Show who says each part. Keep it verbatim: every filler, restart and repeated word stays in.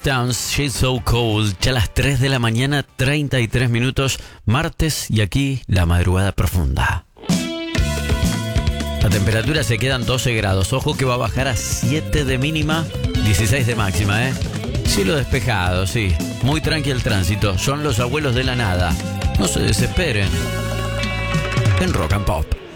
Speaker 1: Stones, She's So Cold. Ya a las tres de la mañana, treinta y tres minutos, martes, y aquí la madrugada profunda. La temperatura se quedan doce grados. Ojo que va a bajar a siete de mínima, dieciséis de máxima, ¿eh? Cielo despejado, sí. Muy tranqui el tránsito. Son los abuelos de la nada. No se desesperen. En Rock and Pop.